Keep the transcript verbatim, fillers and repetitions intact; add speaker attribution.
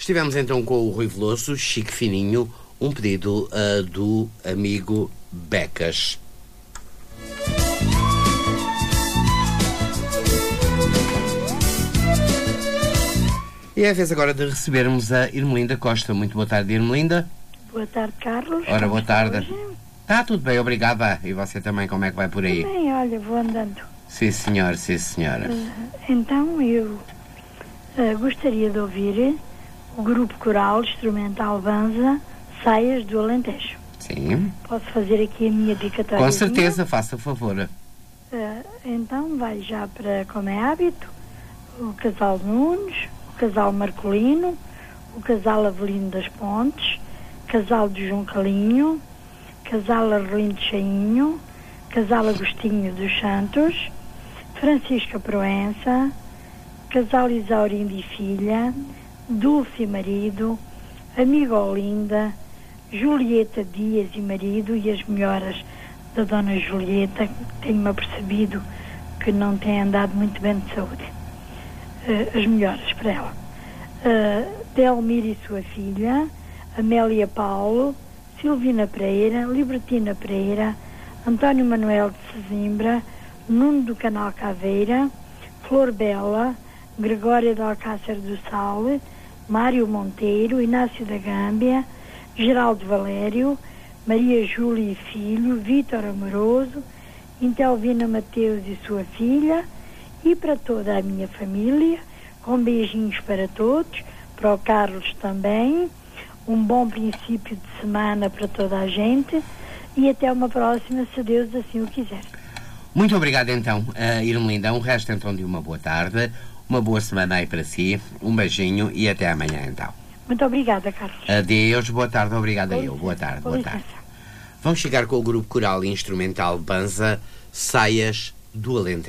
Speaker 1: Estivemos então com o Rui Veloso, Chique Fininho, um pedido uh, do amigo Becas. E é a vez agora de recebermos a Irmelinda Costa. Muito boa tarde, Irmelinda.
Speaker 2: Boa tarde, Carlos.
Speaker 1: Ora, boa tarde. Está tudo bem, obrigada. E você também, como é que vai por aí?
Speaker 2: Também, olha, vou andando.
Speaker 1: Sim, senhor, sim, senhora.
Speaker 2: Uh, então, eu uh, gostaria de ouvir o grupo coral instrumental Banza, Saias do Alentejo.
Speaker 1: Sim.
Speaker 2: Posso fazer aqui a minha dicatória?
Speaker 1: Com certeza, faça favor.
Speaker 2: Uh, então, vai já para, como é hábito, o casal Nunes, o casal Marcolino, o casal Avelino das Pontes, casal de Juncalinho, casal Arlindo Chainho, casal Agostinho dos Santos, Francisca Proença, casal Isaurindo e Filha, Dulce e marido, amiga Olinda, Julieta Dias e marido e as melhoras da Dona Julieta, que tenho-me apercebido que não tem andado muito bem de saúde. Uh, as melhoras para ela. Uh, Delmir e sua filha, Amélia Paulo, Silvina Pereira, Libertina Pereira, António Manuel de Sesimbra, Nuno do Canal Caveira, Flor Bela, Gregória de Alcácer do Sal, Mário Monteiro, Inácio da Gâmbia, Geraldo Valério, Maria Júlia e filho, Vítor Amoroso, Intelvina Mateus e sua filha, e para toda a minha família, com beijinhos para todos, para o Carlos também, um bom princípio de semana para toda a gente e até uma próxima, se Deus assim o quiser.
Speaker 1: Muito obrigado então, uh, Irmelinda. Um resto então de uma boa tarde, uma boa semana aí para si, um beijinho e até amanhã então.
Speaker 2: Muito obrigada, Carlos.
Speaker 1: Adeus, boa tarde, obrigado a eu.
Speaker 2: Licença,
Speaker 1: Boa tarde, boa
Speaker 2: licença.
Speaker 1: tarde. Vamos chegar com o grupo coral e instrumental Banza, Saias do Alentejo.